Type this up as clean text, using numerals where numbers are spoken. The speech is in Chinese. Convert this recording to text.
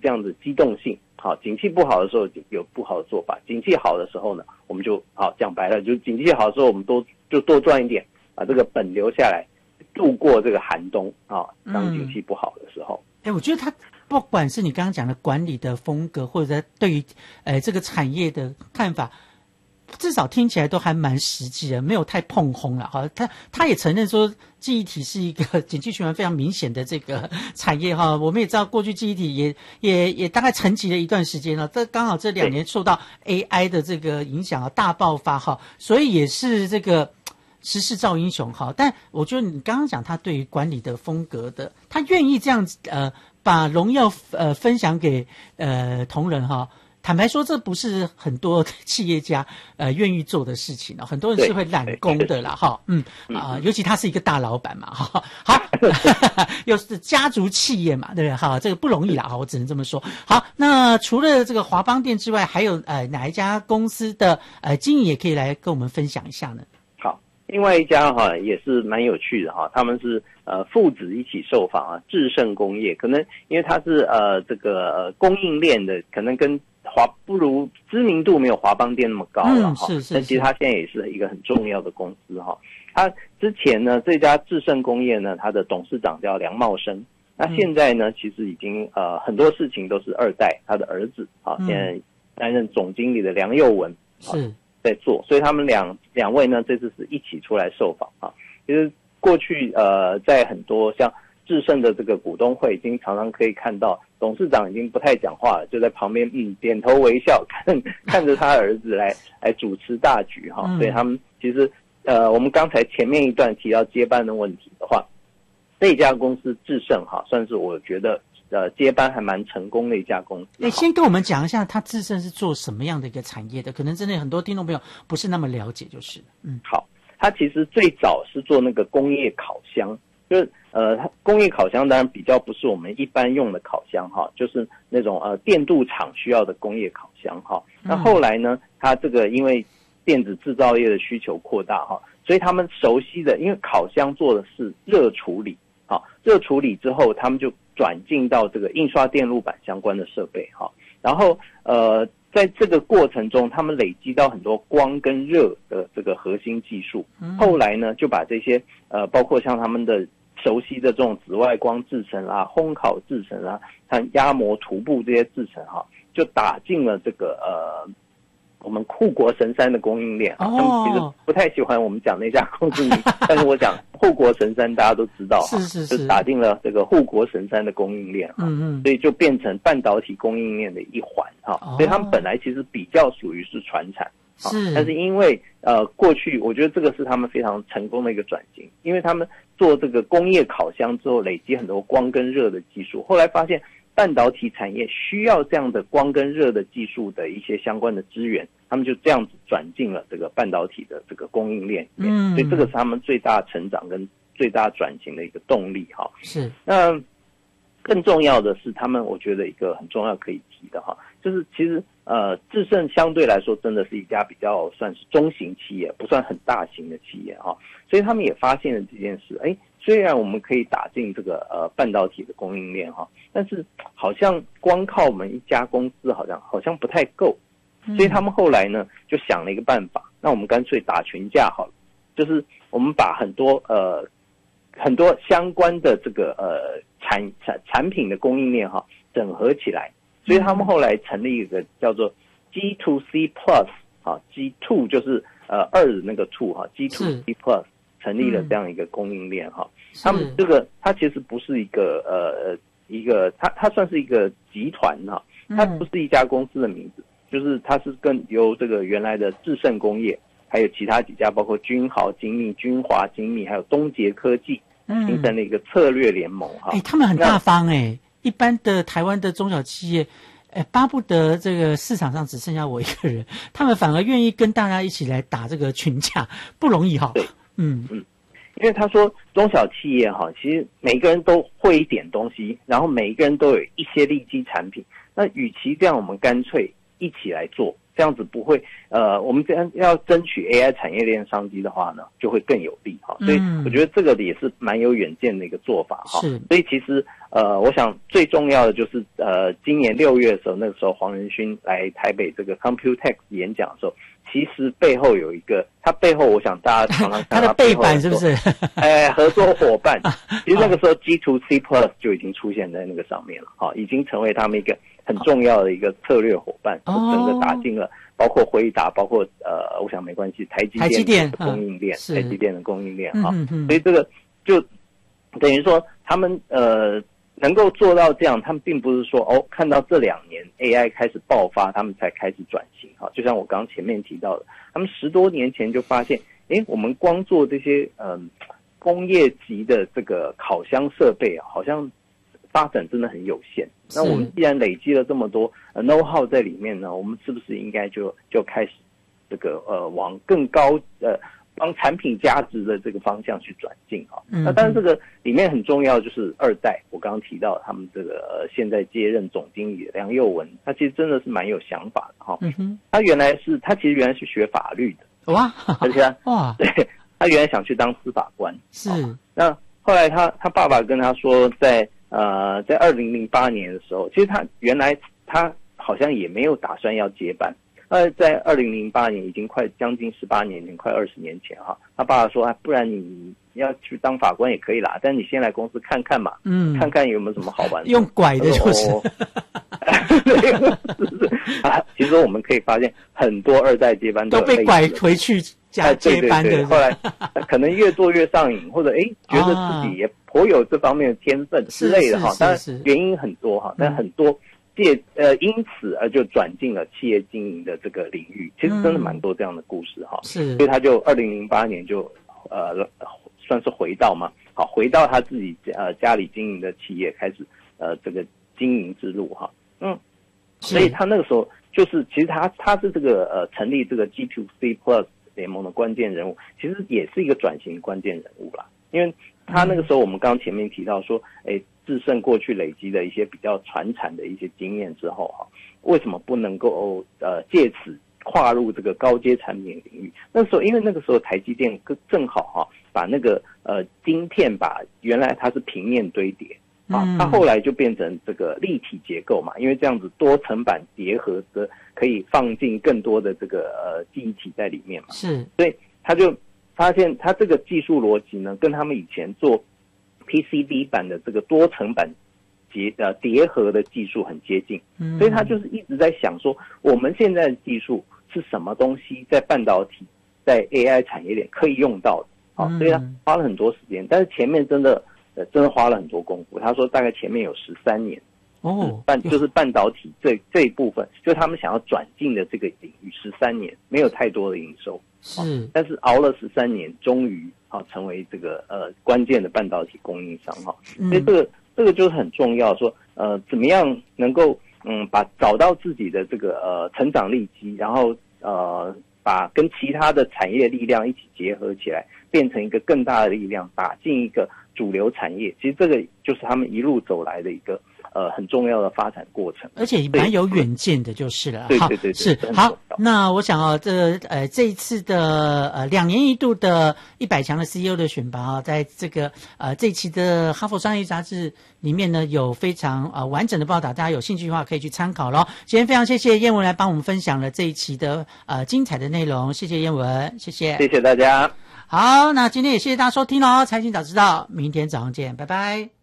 这样子机动性。好，景气不好的时候有不好的做法，景气好的时候呢，我们就讲白了，就景气好的时候我们就多赚一点，把这个本留下来，度过这个寒冬当景气不好的时候。 我觉得他不管是你刚刚讲的管理的风格，或者对于这个产业的看法，至少听起来都还蛮实际的，没有太碰轰了哈。他也承认说，记忆体是一个景气循环非常明显的这个产业哈。我们也知道，过去记忆体也大概沉寂了一段时间了。这刚好这2年受到 AI 的这个影响大爆发哈，所以也是这个时势造英雄哈。但我觉得你刚刚讲他对于管理的风格的，他愿意这样子把荣耀分享给同仁哈。坦白说，这不是很多企业家愿意做的事情很多人是会揽功的啦哈。尤其他是一个大老板嘛哈。好，又是家族企业嘛，对不对？好，这个不容易啦哈，我只能这么说。好，那除了这个华邦电之外，还有哪一家公司的经营也可以来跟我们分享一下呢？ 好，另外一家也是蛮有趣的他们是父子一起受访智胜工业，可能因为它是这个供应链的，可能跟不如知名度没有华邦电那么高了但其实它现在也是一个很重要的公司它之前呢，这家智胜工业呢，它的董事长叫梁茂生，那现在呢，其实已经很多事情都是2代他的儿子现在担任总经理的梁佑文是在做，所以他们两位呢，这次是一起出来受访其实过去在很多像智胜的这个股东会，已经常常可以看到董事长已经不太讲话了，就在旁边点头微笑，看着他儿子来主持大局所以他们其实我们刚才前面一段提到接班的问题的话，这家公司智胜算是我觉得接班还蛮成功的一家公司。 先跟我们讲一下他智胜是做什么样的一个产业的，可能真的很多听众朋友不是那么了解就是好，他其实最早是做那个工业烤箱，就是工业烤箱当然比较不是我们一般用的烤箱就是那种电镀厂需要的工业烤箱那后来呢，它这个因为电子制造业的需求扩大所以他们熟悉的，因为烤箱做的是热处理热处理之后，他们就转进到这个印刷电路板相关的设备然后在这个过程中，他们累积到很多光跟热的这个核心技术，后来呢就把这些包括像他们的熟悉的这种紫外光制程啦、烘烤制程啦、像压模涂布这些制程就打进了这个我们护国神山的供应链他们其实不太喜欢我们讲那家公司名但是我讲护国神山大家都知道是就打进了这个护国神山的供应链所以就变成半导体供应链的一环所以他们本来其实比较属于是传产但是因为过去我觉得这个是他们非常成功的一个转型，因为他们做这个工业烤箱之后累积很多光跟热的技术，后来发现半导体产业需要这样的光跟热的技术的一些相关的资源，他们就这样子转进了这个半导体的这个供应链所以这个是他们最大成长跟最大转型的一个动力是那更重要的是他们我觉得一个很重要可以提的就是其实智胜相对来说真的是一家比较算是中型企业，不算很大型的企业所以他们也发现了这件事虽然我们可以打进这个半导体的供应链但是好像光靠我们一家公司好像不太够所以他们后来呢就想了一个办法，那我们干脆打群架好了，就是我们把很多相关的这个产品的供应链整合起来，所以他们后来成立一个叫做 G2C Plus G2 就是2的那个 2 G2C Plus 成立了这样一个供应链他们这个它其实不是一个它算是一个集团它不是一家公司的名字，就是它是由这个原来的智胜工业还有其他几家包括君豪精密、君华精密还有东杰科技形成了一个策略联盟他们很大方一般的台湾的中小企业巴不得这个市场上只剩下我一个人，他们反而愿意跟大家一起来打这个群架，不容易对因为他说中小企业其实每个人都会一点东西，然后每一个人都有一些利基产品，那与其这样我们干脆一起来做这样子不会我们这样要争取 AI 产业链商机的话呢，就会更有利哈。所以我觉得这个也是蛮有远见的一个做法哈。所以其实我想最重要的就是今年6月的时候，那个时候黄仁勋来台北这个 Computex 演讲的时候，其实背后有一个，他背后我想大家常常看他的背板是不是？ 合作伙伴，其实那个时候 G2C Plus 就已经出现在那个上面了，已经成为他们一个很重要的一个策略伙伴，整个打进了包括辉达，包括我想没关系，台积电的供应链，台积电的供应链所以这个就等于说他们能够做到这样，他们并不是说看到这2年 AI 开始爆发，他们才开始转型哈。就像我刚前面提到的，他们10多年前就发现，我们光做这些工业级的这个烤箱设备好像发展真的很有限。那我们既然累积了这么多know how 在里面呢，我们是不是应该就开始这个往更高帮产品价值的这个方向去转进那当然这个里面很重要就是2代，我刚刚提到他们这个现在接任总经理的梁佑文，他其实真的是蛮有想法的他其实原来是学法律的哇， 而且对，他原来想去当司法官是那后来他爸爸跟他说在2008年的时候，其实他原来他好像也没有打算要接班。在2008年已经快将近18年前，快20年前他爸爸说不然你要去当法官也可以啦，但你先来公司看看嘛，看看有没有什么好玩的。 用拐的就是其实我们可以发现很多2代接班都被拐回去加接班的， 对，后来可能越做越上瘾，或者觉得自己也颇有这方面的天分之类的当然原因很多但很多因此而就转进了企业经营的这个领域，其实真的蛮多这样的故事是， 所以他就2008年就算是回到他自己家里经营的企业，开始这个经营之路所以他那个时候就是其实他是这个成立这个 G2C Plus 联盟的关键人物，其实也是一个转型关键人物啦，因为他那个时候我们刚刚前面提到说制胜过去累积的一些比较传产的一些经验之后为什么不能够借此跨入这个高阶产品领域？那时候因为那个时候台积电正好把那个晶片原来它是平面堆叠它后来就变成这个立体结构嘛，因为这样子多层板叠合的可以放进更多的这个记忆体在里面嘛， 是， 所以他就发现他这个技术逻辑呢，跟他们以前做 PCB 版的这个多层板叠合的技术很接近，所以他就是一直在想说，我们现在的技术是什么东西在半导体、在 AI 产业链可以用到的所以他花了很多时间，但是前面真的花了很多功夫。他说大概前面有13年就是半导体这一部分，就他们想要转进的这个领域13年没有太多的营收， 是， 但是熬了13年，终于成为这个关键的半导体供应商所以这个就是很重要，说怎么样能够找到自己的这个成长利基，然后把跟其他的产业力量一起结合起来，变成一个更大的力量，打进一个主流产业。其实这个就是他们一路走来的一个很重要的发展过程， 而且蛮有远见的，就是了。 对， 是好。那我想这一次的2年一度的100强的 CEO 的选拔在这一期的哈佛商业杂志里面呢，有非常完整的报道，大家有兴趣的话可以去参考咯。今天非常谢谢燕文来帮我们分享了这一期的精彩的内容，谢谢燕文，谢谢大家。 好，那今天也谢谢大家收听咯，财经早知道，明天早上见，拜拜。